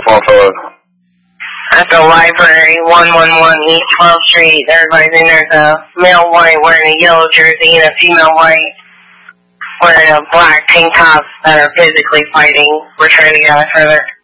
phone fellas? At the library, 111 East 12th Street. They're advising there's a male white wearing a yellow jersey and a female white wearing a black tank top that are physically fighting. We're trying to gather further.